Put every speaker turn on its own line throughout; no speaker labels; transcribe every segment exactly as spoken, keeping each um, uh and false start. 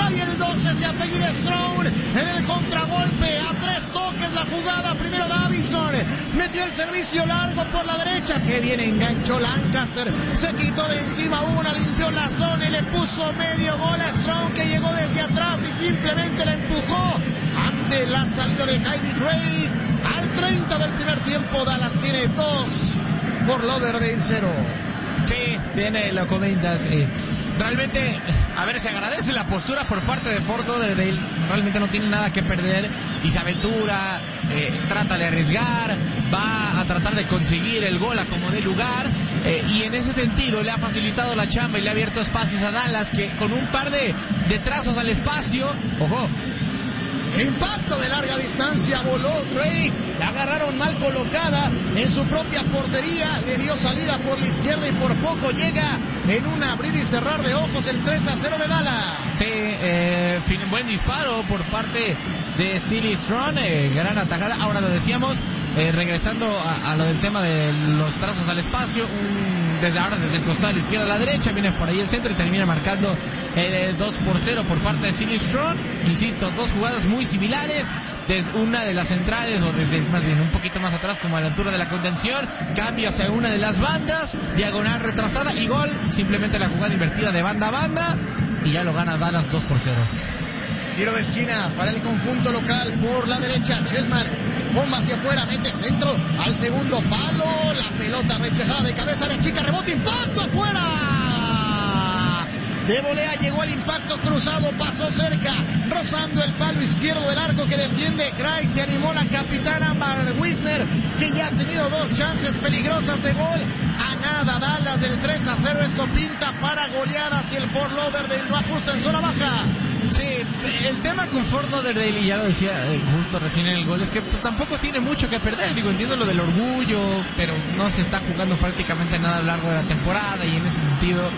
Trae el doce, se apellida Strong en el contragolpe. A tres toques la jugada. Primero Davison. Metió el servicio largo por la derecha. Que bien enganchó Lancaster. Se quitó de encima una, limpió la zona y le puso medio gol a Strong, que llegó desde atrás y simplemente la empujó ante la salida de Heidi Gray. Al treinta del primer tiempo, Dallas tiene dos, Fort Lauderdale cero.
Sí, viene, lo comentas. Eh, realmente, a ver, se agradece la postura por parte de Fort Lauderdale. Realmente no tiene nada que perder y se aventura, eh, trata de arriesgar, va a tratar de conseguir el gol a como dé lugar. Eh, y en ese sentido le ha facilitado la chamba y le ha abierto espacios a Dallas, que con un par de, de trazos al espacio, ojo,
impacto de larga distancia, voló Drake, la agarraron mal colocada en su propia portería, le dio salida por la izquierda y por poco llega en un abrir y cerrar de ojos el tres a cero de Dallas.
Sí, eh, buen disparo por parte de Silly Strong, eh, gran atajada. Ahora lo decíamos, eh, regresando a, a lo del tema de los trazos al espacio, un, desde ahora desde el costado de la izquierda a la derecha, viene por ahí el centro y termina marcando el eh, dos por cero por parte de Silly Strong. Insisto, dos jugadas muy similares, desde una de las centrales o desde más bien un poquito más atrás, como a la altura de la contención, cambio hacia una de las bandas, diagonal retrasada y gol. Simplemente la jugada invertida de banda a banda y ya lo gana Dallas dos por cero.
Tiro de esquina para el conjunto local por la derecha. Chessman, bomba hacia afuera, mete centro al segundo palo. La pelota rechazada de cabeza, la chica, rebote, impacto afuera. De volea llegó el impacto cruzado, pasó cerca, rozando el palo izquierdo del arco que defiende Craig. Se animó la capitana Amber Wisner, que ya ha tenido dos chances peligrosas de gol. A nada Dallas del tres a cero. Esto pinta para goleada si el Fort Lauderdale no ajusta en zona baja.
Sí, el tema con Fort Lauderdale, y ya lo decía eh, justo recién en el gol, es que pues, tampoco tiene mucho que perder. Digo, entiendo lo del orgullo, pero no se está jugando prácticamente nada a lo largo de la temporada y en ese sentido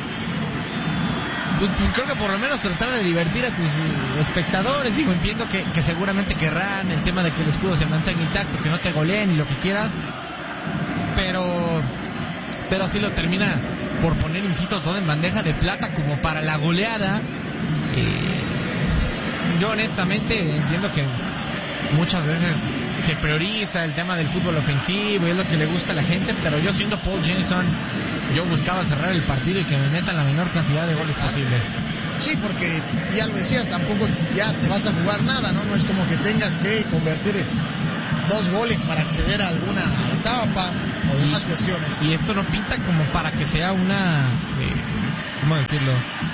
pues creo que por lo menos tratar de divertir a tus espectadores. Digo, entiendo que, que seguramente querrán el tema de que el escudo se mantenga intacto, que no te goleen y lo que quieras, pero pero así lo termina por poner, insisto, todo en bandeja de plata como para la goleada. eh, yo honestamente entiendo que muchas veces se prioriza el tema del fútbol ofensivo y es lo que le gusta a la gente, pero yo siendo Paul Jameson, yo buscaba cerrar el partido y que me metan la menor cantidad de goles posible.
Sí, porque ya lo decías, tampoco ya te vas a jugar nada, ¿no? No es como que tengas que convertir dos goles para acceder a alguna etapa o demás sí, cuestiones.
Y esto no pinta como para que sea una... Eh, ¿cómo decirlo?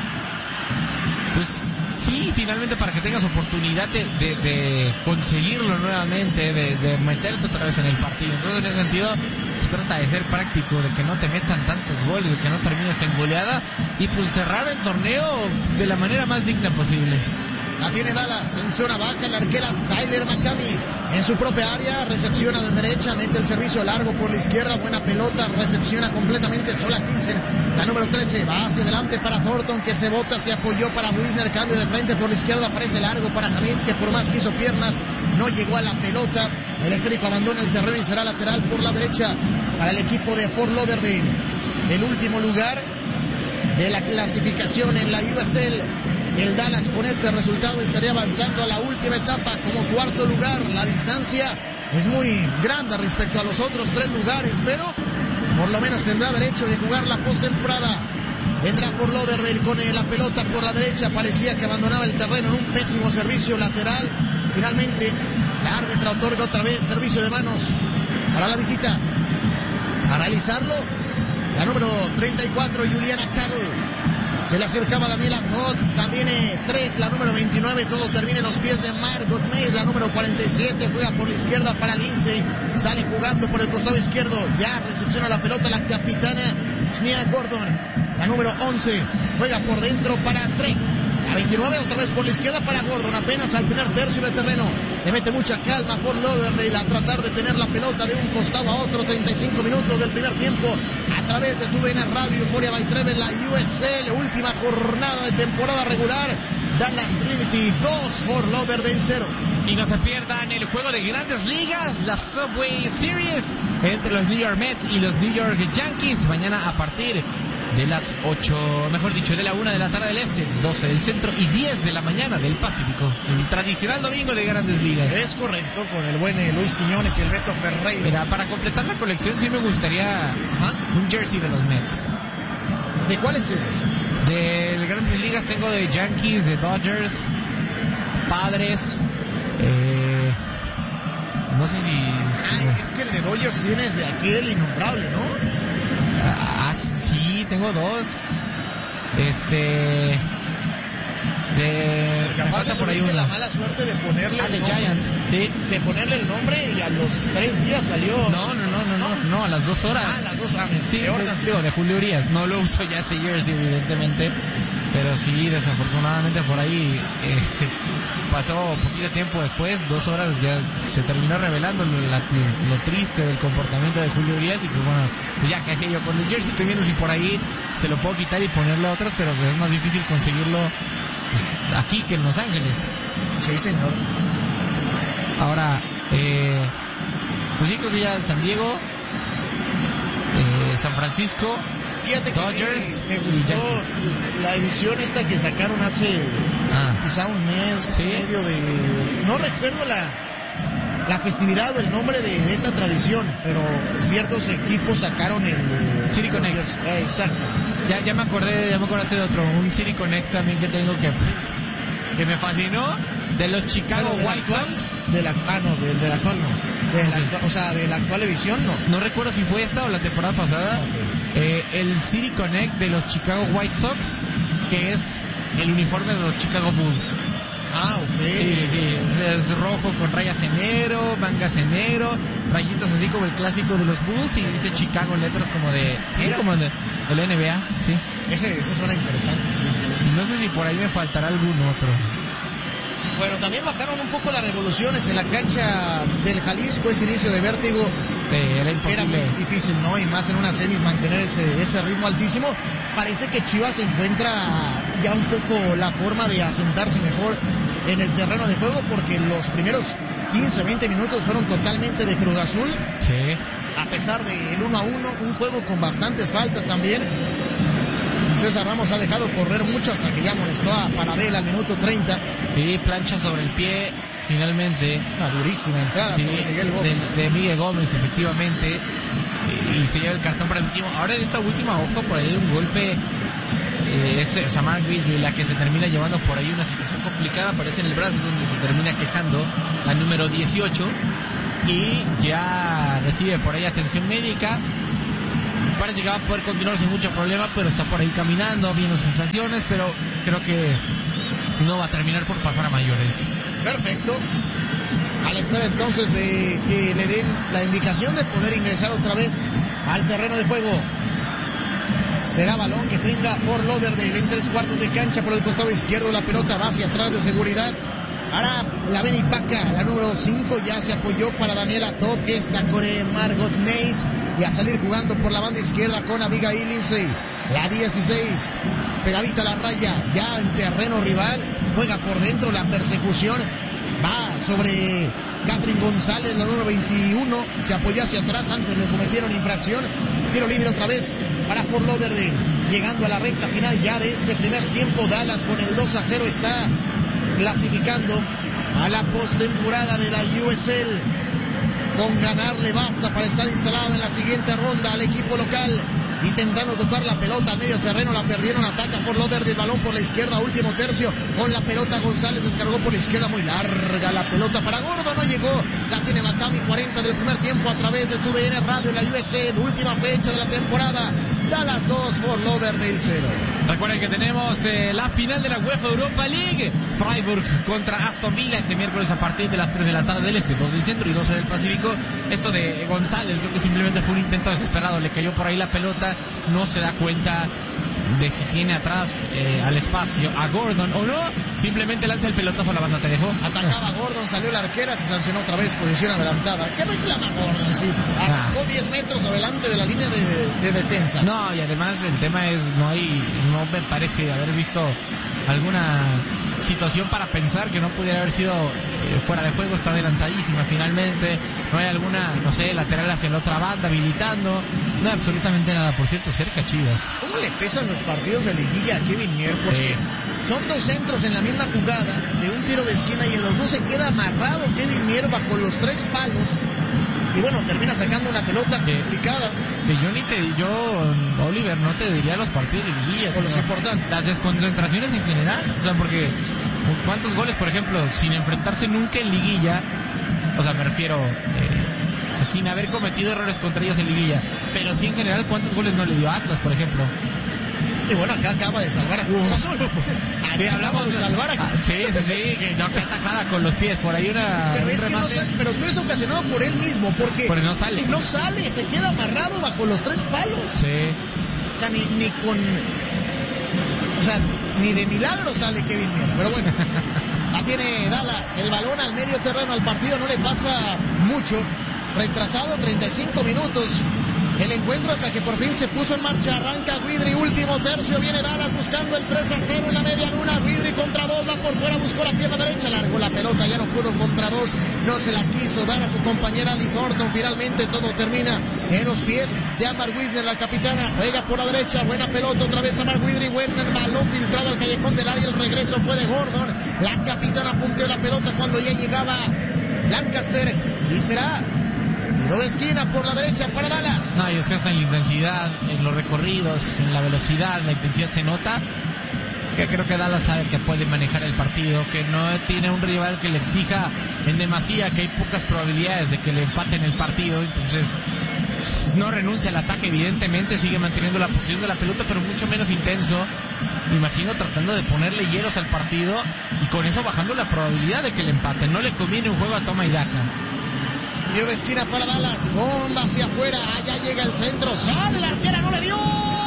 Pues sí, finalmente para que tengas oportunidad de, de, de conseguirlo nuevamente, de, de meterte otra vez en el partido. Entonces, en ese sentido, pues trata de ser práctico, de que no te metan tantos goles, de que no termines en goleada y pues cerrar el torneo de la manera más digna posible.
La tiene Dallas en zona baja, la arquera Tyler McCamey en su propia área, recepciona de derecha, mete el servicio largo por la izquierda, buena pelota, recepciona completamente sola quince, la número trece, va hacia adelante para Thornton, que se bota, se apoyó para Wisner, cambio de frente por la izquierda, aparece largo para Hamid, que por más que hizo piernas, no llegó a la pelota. El esférico abandona el terreno y será lateral por la derecha para el equipo de Fort Lauderdale. El último lugar de la clasificación en la U S L. El Dallas con este resultado estaría avanzando a la última etapa como cuarto lugar. La distancia es muy grande respecto a los otros tres lugares, pero por lo menos tendrá derecho de jugar la postemporada. Vendrá por Lauderdale con la pelota por la derecha. Parecía que abandonaba el terreno en un pésimo servicio lateral. Finalmente, la árbitra otorga otra vez servicio de manos para la visita. A realizarlo, la número treinta y cuatro, Juliana Carroll. Se le acercaba Daniela Todd, también eh, Trek, la número veintinueve, todo termina en los pies de Margot Mays, la número cuarenta y siete, juega por la izquierda para Lindsay, sale jugando por el costado izquierdo, ya recepciona la pelota la capitana Shania Gordon, la número once, juega por dentro para Trek, la veintinueve, otra vez por la izquierda para Gordon, apenas al primer tercio del terreno, le mete mucha calma por Lauderdale a tratar de tener la pelota de un costado a otro. Treinta y cinco minutos del primer tiempo a través de tu D N Radio Euphoria by Treve, la U S L, última jornada de temporada regular. Dallas Trinity dos, Fort Lauderdale cero.
Y no se pierdan el juego de Grandes Ligas, la Subway Series entre los New York Mets y los New York Yankees, mañana a partir de las ocho, mejor dicho, de la una de la tarde del este, doce del centro y diez de la mañana del Pacífico. El tradicional domingo de Grandes Ligas.
Es correcto, con el buen eh, Luis Quiñones y el Beto Ferreira.
Mira, para completar la colección sí me gustaría Ajá. un jersey de los Mets.
¿De cuáles tienes?
De Grandes Ligas tengo de Yankees, de Dodgers, Padres, eh, no sé si... si
ah, es que el de Dodgers tienes de aquel innombrable, ¿no?
Ah, sí, tengo dos. Este... De...
Porque aparte por ahí una. la mala suerte de ponerle
ah, de nombre, Giants, sí.
De ponerle el nombre y a los tres días salió.
No, no, no, no, no, no, a las dos horas.
Ah, a las dos horas.
Sí, de, digo, de Julio Urias. No lo uso ya ese jersey, evidentemente. Pero sí, desafortunadamente por ahí eh, pasó poquito tiempo después, dos horas ya se terminó revelando lo, la, lo triste del comportamiento de Julio Urias. Y pues bueno, pues ya que hacía yo con el jersey, estoy viendo si por ahí se lo puedo quitar y ponerle a otro, pero pues es más difícil conseguirlo aquí que en Los Ángeles.
Sí, señor.
Ahora, eh, pues sí, creo que ya San Diego, eh, San Francisco,
fíjate que
Dodgers,
me, me gustó la edición esta que sacaron hace ah. quizá un mes, ¿sí? medio de... No recuerdo la, la festividad o el nombre de, de esta tradición, pero ciertos equipos sacaron el...
City Connect.
Eh, exacto.
Ya, ya me acordé, ya me acordaste de otro, un City Connect también que tengo que, que me fascinó, de los Chicago
bueno, de
White Sox.
De la, ah, no, de, de la actual no. De la, okay. O sea, de la actual edición no.
No recuerdo si fue esta o la temporada pasada. Okay. Eh, el City Connect de los Chicago White Sox, que es el uniforme de los Chicago Bulls.
Ah, ok.
Sí, sí, es, es rojo con rayas en negro, mangas en negro, rayitos así como el clásico de los Bulls y dice Chicago, letras como de... ¿eh? Como de, de la N B A, sí.
Ese, ese suena interesante, sí, sí, sí.
No sé si por ahí me faltará algún otro.
Bueno, también bajaron un poco las revoluciones en la cancha del Jalisco, ese inicio de vértigo.
Eh, era imposible.
Era muy difícil, ¿no? Y más en una semis mantener ese, ese ritmo altísimo. Parece que Chivas encuentra ya un poco la forma de asentarse mejor en el terreno de juego, porque los primeros quince, veinte minutos fueron totalmente de Cruz Azul.
Sí.
A pesar del uno a uno, un juego con bastantes faltas también. César Ramos ha dejado correr mucho hasta que ya molestó a Paradela al minuto treinta.
Sí, plancha sobre el pie, finalmente.
Una durísima entrada
sí,
por Miguel Gómez.
De, de Miguel Gómez, efectivamente. Y, y se lleva el cartón para el último. Ahora en esta última, ojo, por ahí un golpe. Eh, es Samar Grisby la que se termina llevando por ahí una situación complicada. Aparece en el brazo donde se termina quejando la número dieciocho. Y ya recibe por ahí atención médica. Parece que va a poder continuar sin mucho problema, pero está por ahí caminando, viendo sensaciones, pero creo que no va a terminar por pasar a mayores.
Perfecto. A la espera entonces de que le den la indicación de poder ingresar otra vez al terreno de juego. Será balón que tenga por Lauderdale en tres cuartos de cancha por el costado izquierdo. La pelota va hacia atrás de seguridad. Ahora la Benipaca, la número cinco, ya se apoyó para Daniela Todd. Esta con Margot Mays. Y a salir jugando por la banda izquierda con Abigail Lindsay. La dieciséis, pegadita a la raya, ya en terreno rival. Juega por dentro, la persecución va sobre Catherine González, la número veintiuno. Se apoyó hacia atrás, antes le cometieron infracción. Tiro libre otra vez para Fort Lauderdale. Llegando a la recta final ya de este primer tiempo. Dallas con el dos a cero está clasificando a la postemporada de la U S L. Con ganar le basta para estar instalado en la siguiente ronda al equipo local. Intentando tocar la pelota a medio terreno, la perdieron, ataca por Loder del balón por la izquierda, último tercio, con la pelota González, descargó por la izquierda, muy larga la pelota para Gordo, no llegó, la tiene Maccabi, cuarenta del primer tiempo a través de tu D N Radio en la U S L, última fecha de la temporada, Dallas dos, Fort Lauderdale cero.
Recuerden que tenemos eh, la final de la UEFA Europa League, Freiburg contra Aston Villa este miércoles a partir de las tres de la tarde del este, dos del centro y doce del Pacífico. Esto de González creo que simplemente fue un intento desesperado, le cayó por ahí la pelota, no se da cuenta de si tiene atrás eh, al espacio a Gordon o no, simplemente lanza el pelotazo a la banda, te dejó.
Atacaba Gordon, salió la arquera, se sancionó otra vez, posición adelantada. ¿Qué reclama Gordon? Sí, arrancó ah. diez metros adelante de la línea de, de defensa.
No, y además el tema es, no hay, no me parece haber visto alguna situación para pensar que no pudiera haber sido eh, fuera de juego. Está adelantadísima finalmente, no hay alguna, no sé, lateral hacia la otra banda habilitando, no hay absolutamente nada. Por cierto, cerca Chivas.
¿Cómo le pesan los partidos de liguilla a Kevin Mier? Porque eh. son dos centros en la misma jugada de un tiro de esquina y en los dos se queda amarrado Kevin Mier bajo los tres palos. Y bueno, termina sacando una pelota
que,
complicada.
Que yo ni te, yo, Oliver, no te diría los partidos de liguilla,
o los importantes.
Las desconcentraciones en general. O sea, porque ¿cuántos goles, por ejemplo, sin enfrentarse nunca en liguilla? O sea, me refiero, eh, o sea, sin haber cometido errores contra ellos en liguilla. Pero sí en general, ¿cuántos goles no le dio a Atlas, por ejemplo?
Y bueno, acá acaba de salvar a Cruz Azul. Aquí hablamos de salvar a
ah, Sí, sí, sí, que no, que atajada con los pies, por ahí una...
Pero
un
es que no sale, pero tú es ocasionado por él mismo, porque...
Pero no sale.
No sale, se queda amarrado bajo los tres palos.
Sí.
O sea, ni, ni con... O sea, ni de milagro sale Kevin Mier. Pero bueno, la tiene Dallas, el balón al medio terreno, al partido no le pasa mucho. Retrasado treinta y cinco minutos el encuentro hasta que por fin se puso en marcha. Arranca Guidry, último tercio, viene Dallas buscando el tres a cero en la media luna. Guidry contra dos, va por fuera, buscó la pierna derecha, largó la pelota, ya no pudo contra dos, no se la quiso dar a su compañera Lee Thornton. Finalmente todo termina en los pies de Amber Wisner, la capitana, juega por la derecha, buena pelota otra vez Amber Guidry, buen balón filtrado al callejón del área, el regreso fue de Gordon, la capitana punteó la pelota cuando ya llegaba Lancaster y será tiro de esquina por la derecha para Dallas.
No, y es que hasta en la intensidad, en los recorridos, en la velocidad, la intensidad se nota que creo que Dallas sabe que puede manejar el partido, que no tiene un rival que le exija en demasía, que hay pocas probabilidades de que le empaten el partido, entonces no renuncia al ataque, evidentemente sigue manteniendo la posición de la pelota, pero mucho menos intenso. Me imagino tratando de ponerle hielos al partido y con eso bajando la probabilidad de que le empaten. No le conviene un juego a toma y daca.
Tiro de esquina para Dallas, bomba hacia afuera, allá llega el centro, sale la arquera, no le dio.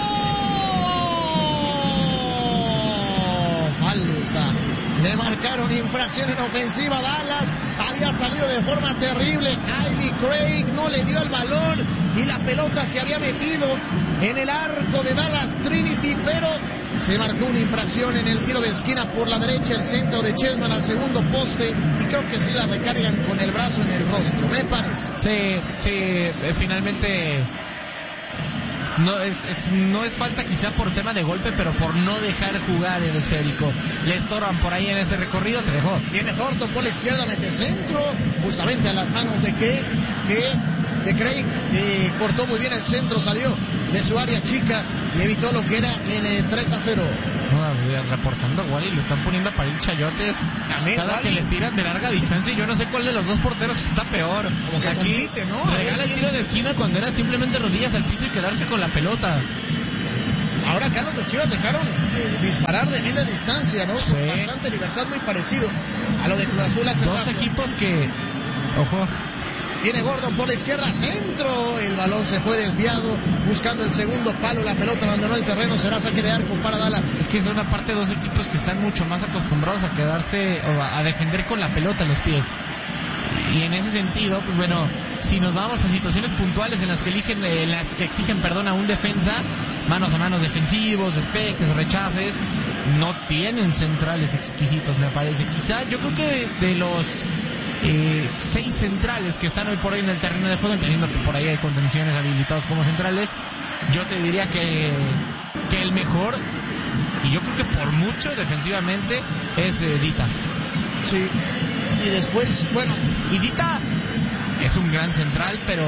Falta. Le marcaron infracción en ofensiva. Dallas había salido de forma terrible. Ivy Craig no le dio el balón y la pelota se había metido en el arco de Dallas Trinity, pero se marcó una infracción en el tiro de esquina por la derecha, el centro de Chessman al segundo poste, y creo que sí la recargan con el brazo en el rostro, me parece.
Sí, sí, eh, finalmente no es, es no es falta quizá por tema de golpe, pero por no dejar jugar el esférico. Le estorban por ahí en ese recorrido, te dejó.
Viene Thornton por la izquierda, mete centro, justamente a las manos de que, que de Craig, y cortó muy bien el centro, salió de su área chica y evitó lo que era en el tres a cero.
No, reportando a Wally, lo están poniendo a parir chayotes cada Wally. Que le tiran de larga distancia. Yo no sé cuál de los dos porteros está peor.
Como que aquí compite, ¿no?
Regala el tiro de esquina cuando era simplemente rodillas al piso y quedarse con la pelota.
Ahora acá los Chivas dejaron eh, disparar de media distancia, ¿no?
Sí.
Con bastante libertad, muy parecido a lo de Cruz Azul hace
Dos
rato.
equipos que, ojo,
viene Gordon por la izquierda, centro, el balón se fue desviado, buscando el segundo palo, la pelota abandonó el terreno, será saque de arco para Dallas.
Es que son aparte dos equipos que están mucho más acostumbrados a quedarse o a, a defender con la pelota en los pies. Y en ese sentido, pues bueno, si nos vamos a situaciones puntuales en las que eligen, en las que exigen, perdón, a un defensa, manos a manos defensivos, despejes, rechaces, no tienen centrales exquisitos, me parece. Quizá, yo creo que de, de los eh, seis centrales que están hoy por hoy en el terreno de juego, entendiendo que por ahí hay contenciones habilitados como centrales, yo te diría que, que el mejor, y yo creo que por mucho defensivamente, es eh, Dita.
Sí. Y después, bueno,
y Dita es un gran central, pero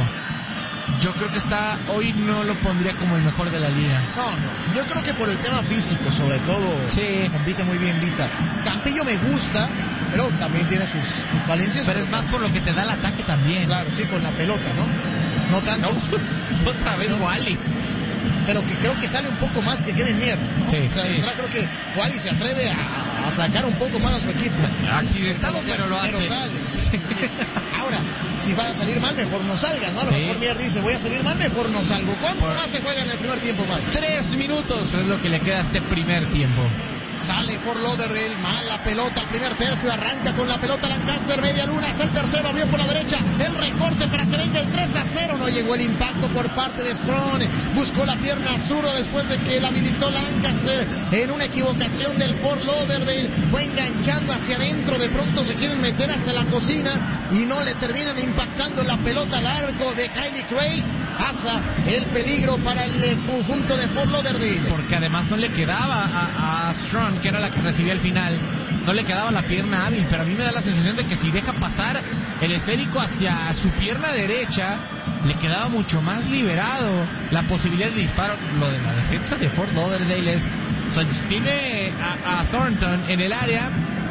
yo creo que está, hoy no lo pondría como el mejor de la liga.
No, no, yo creo que por el tema físico, sobre todo,
sí,
compite muy bien Dita. Campillo me gusta, pero también tiene sus, sus falencias.
Pero es más por lo que te da el ataque también.
Claro, sí, con la pelota, ¿no? No tanto.
No, otra vez no. Wally.
Pero que creo que sale un poco más que Kevin Mier, ¿no?
Sí,
o sea,
sí.
creo que Wally se atreve a, a sacar un poco más a su equipo.
Accidentado, pero lo hace.
Pero sale. Sí, sí. Ahora, si va a salir mal, mejor no salga, ¿no? A lo
sí.
mejor Mier dice, voy a salir mal, mejor no salgo. ¿Cuánto
Por...
más se juega en el primer tiempo más?
Tres minutos es lo que le queda a este primer tiempo.
Sale por Lauderdale, mala pelota al primer tercio, arranca con la pelota Lancaster, media luna hasta el tercero, abrió por la derecha, el recorte para que venga el tres a cero, no llegó el impacto por parte de Strong, buscó la pierna zurda después de que la habilitó Lancaster en una equivocación del Fort Lauderdale, fue enganchando hacia adentro, de pronto se quieren meter hasta la cocina y no le terminan impactando la pelota al arco de Kylie Craig, pasa el peligro para el conjunto de Fort Lauderdale.
Porque además no le quedaba a, a Strong, que era la que recibía al final, no le quedaba la pierna hábil, pero a mí me da la sensación de que si deja pasar el esférico hacia su pierna derecha, le quedaba mucho más liberado la posibilidad de disparo. Lo de la defensa de Fort Lauderdale es, o sea, tiene a, a Thornton en el área,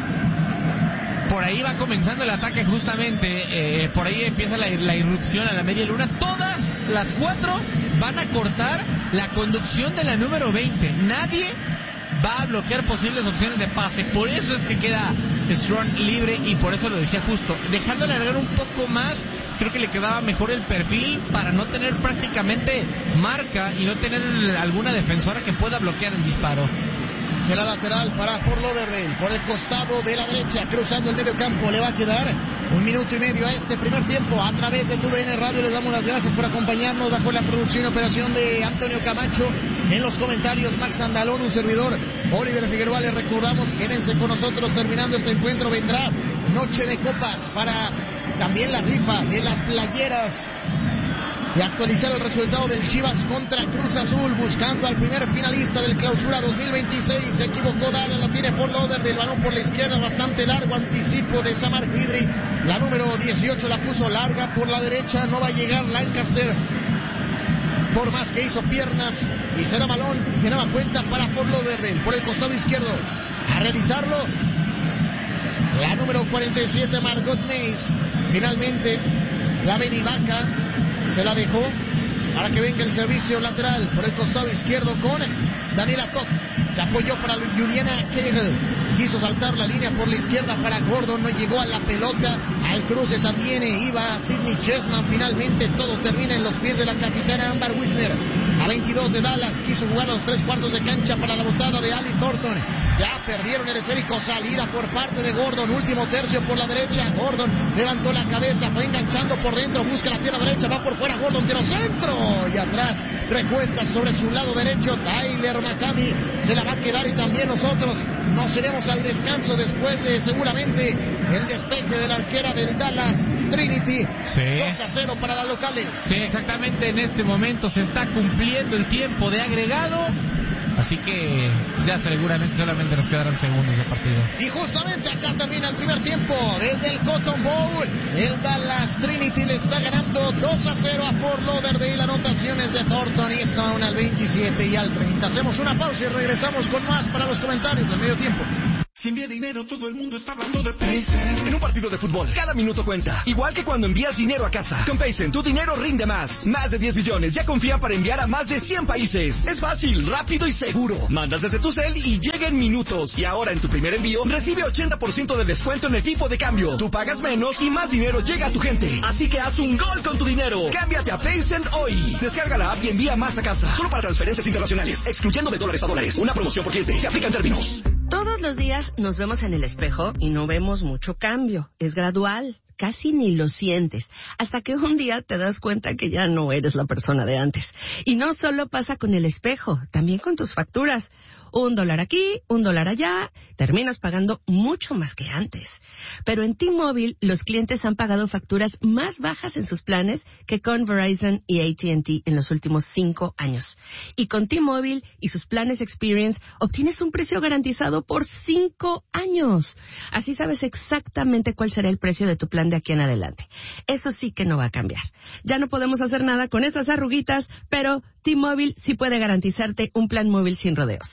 por ahí va comenzando el ataque justamente, eh, por ahí empieza la, la irrupción a la media luna, todas las cuatro van a cortar la conducción de la número veinte, nadie va a bloquear posibles opciones de pase, por eso es que queda Strong libre y por eso lo decía justo, dejando alargar un poco más, creo que le quedaba mejor el perfil para no tener prácticamente marca y no tener alguna defensora que pueda bloquear el disparo.
Será lateral para Fort Lauderdale por el costado de la derecha, cruzando el medio campo. Le va a quedar un minuto y medio a este primer tiempo. A través de T U D N Radio les damos las gracias por acompañarnos bajo la producción y operación de Antonio Camacho. En los comentarios Max Andalón, un servidor Oliver Figueroa. Les recordamos, quédense con nosotros terminando este encuentro. Vendrá noche de copas para también la rifa de las playeras y actualizar el resultado del Chivas contra Cruz Azul, buscando al primer finalista del Clausura dos mil veintiséis. Se equivocó Dallas, la tiene Fort Lauderdale, del balón por la izquierda, bastante largo, anticipo de Samar Quidri, la número dieciocho la puso larga por la derecha, no va a llegar Lancaster, por más que hizo piernas, y será balón de nueva cuenta para Fort Lauderdale, por el costado izquierdo, a realizarlo la número cuarenta y siete Margot Mays, finalmente la Benivaca se la dejó para que venga el servicio lateral por el costado izquierdo con Daniela Todd. Se apoyó para Juliana Kegel. Quiso saltar la línea por la izquierda para Gordon. No llegó a la pelota. Al cruce también iba Sidney Chessman. Finalmente todo termina en los pies de la capitana Amber Wisner. A veintidós de Dallas. Quiso jugar los tres cuartos de cancha para la botada de Ali Thornton. Ya perdieron el esférico. Salida por parte de Gordon. Último tercio por la derecha. Gordon levantó la cabeza. Fue enganchando por dentro. Busca la pierna derecha. Va por fuera Gordon. Tiro centro. Y atrás recuesta sobre su lado derecho Tyler McCamey. Se la va a quedar y también nosotros nos iremos al descanso después de seguramente el despeje de la arquera del Dallas Trinity.
Sí.
dos a cero para las locales.
Sí, exactamente, en este momento se está cumpliendo el tiempo de agregado. Así que ya seguramente solamente nos quedarán segundos de partido.
Y justamente acá termina el primer tiempo. Desde el Cotton Bowl, el Dallas Trinity le está ganando dos a cero a Fort Lauderdale. Anotaciones de Thornton y Stone al veintisiete y al treinta. Hacemos una pausa y regresamos con más para los comentarios del medio tiempo.
Si envía dinero, todo el mundo está hablando de Paycent. En un partido de fútbol, cada minuto cuenta. Igual que cuando envías dinero a casa. Con Paycent, tu dinero rinde más. Más de diez billones ya confía para enviar a más de cien países. Es fácil, rápido y seguro. Mandas desde tu cel y llega en minutos. Y ahora en tu primer envío, recibe ochenta por ciento de descuento en el tipo de cambio. Tú pagas menos y más dinero llega a tu gente. Así que haz un gol con tu dinero. Cámbiate a Paycent hoy. Descarga la app y envía más a casa. Solo para transferencias internacionales, excluyendo de dólares a dólares. Una promoción por cliente. Se aplica en términos.
Todos los días nos vemos en el espejo y no vemos mucho cambio. Es gradual, casi ni lo sientes, hasta que un día te das cuenta que ya no eres la persona de antes. Y no solo pasa con el espejo, también con tus facturas. Un dólar aquí, un dólar allá, terminas pagando mucho más que antes. Pero en T-Mobile, los clientes han pagado facturas más bajas en sus planes que con Verizon y A T and T en los últimos cinco años. Y con T-Mobile y sus planes Experience, obtienes un precio garantizado por cinco años. Así sabes exactamente cuál será el precio de tu plan de aquí en adelante. Eso sí que no va a cambiar. Ya no podemos hacer nada con esas arruguitas, pero T-Mobile sí puede garantizarte un plan móvil sin rodeos.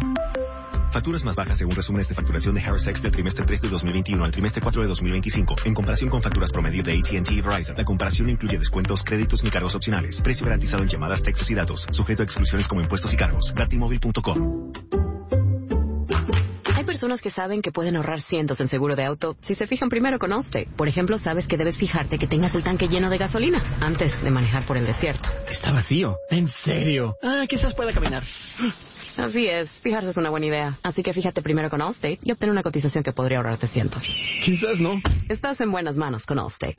Facturas más bajas según resúmenes de facturación de Harris X del trimestre tres de dos mil veintiuno al trimestre cuatro de dos mil veinticinco. En comparación con facturas promedio de A T and T y Verizon, la comparación no incluye descuentos, créditos ni cargos opcionales. Precio garantizado en llamadas, textos y datos. Sujeto a exclusiones como impuestos y cargos. Datimóvil punto com.
Hay personas que saben que pueden ahorrar cientos en seguro de auto si se fijan primero con Allstate. Por ejemplo, sabes que debes fijarte que tengas el tanque lleno de gasolina antes de manejar por el desierto.
Está vacío. ¿En serio? Ah, quizás pueda caminar.
Así es, fijarse es una buena idea. Así que fíjate primero con Allstate y obtén una cotización que podría ahorrarte cientos.
Quizás no.
Estás en buenas manos con Allstate.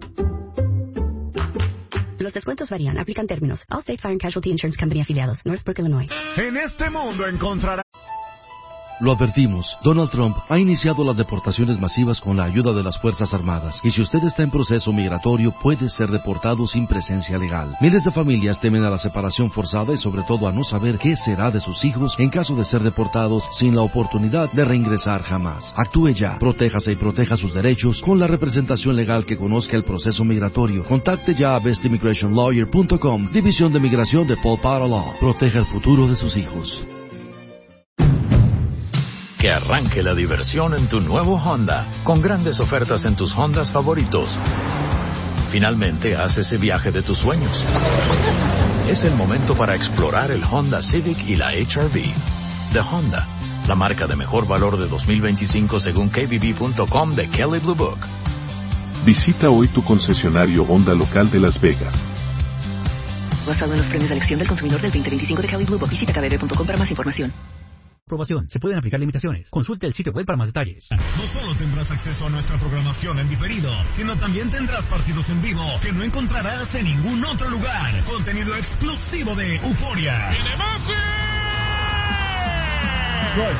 Los descuentos varían. Aplican términos. Allstate Fire and Casualty Insurance Company afiliados. Northbrook, Illinois.
En este mundo encontrará...
Lo advertimos, Donald Trump ha iniciado las deportaciones masivas con la ayuda de las Fuerzas Armadas, y si usted está en proceso migratorio puede ser deportado sin presencia legal. Miles de familias temen a la separación forzada y sobre todo a no saber qué será de sus hijos en caso de ser deportados sin la oportunidad de reingresar jamás. Actúe ya, protéjase y proteja sus derechos con la representación legal que conozca el proceso migratorio. Contacte ya a best immigration lawyer punto com, División de Migración de Paul Potter Law. Proteja el futuro de sus hijos.
Que arranque la diversión en tu nuevo Honda, con grandes ofertas en tus Hondas favoritos. Finalmente, haz ese viaje de tus sueños. Es el momento para explorar el Honda Civic y la H R V. De Honda, la marca de mejor valor de dos mil veinticinco según K B B punto com de Kelley Blue Book.
Visita hoy tu concesionario Honda local de Las Vegas.
Basado en los premios de elección del consumidor del veinte veinticinco de Kelley Blue Book. Visita K B B punto com para más información.
Aprobación. Se pueden aplicar limitaciones. Consulte el sitio web para más detalles.
No solo tendrás acceso a nuestra programación en diferido, sino también tendrás partidos en vivo que no encontrarás en ningún otro lugar. Contenido exclusivo de Euforia.
¡Viene Messi!
¡Gol!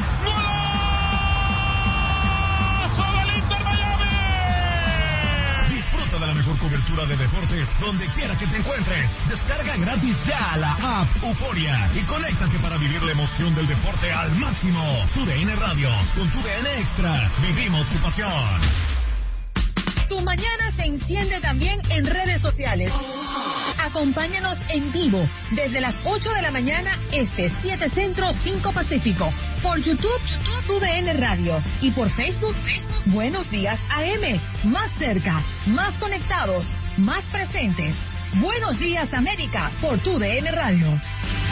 ¡Golazo del Inter Miami!
Disfruta de la mejor cobertura de deportes donde quiera que te encuentres. Descarga gratis ya la app Euforia y conéctate para vivir la emoción del deporte al máximo. Tu D N Radio, con tu D N Extra, vivimos tu pasión.
Tu mañana se enciende también en redes sociales. Acompáñanos en vivo desde las ocho de la mañana este, siete Centro, cinco Pacífico. Por YouTube, YouTube, Tu D N Radio. Y por Facebook, Facebook, Buenos Días A M. Más cerca, más conectados, más presentes. Buenos Días América por Tu D N Radio.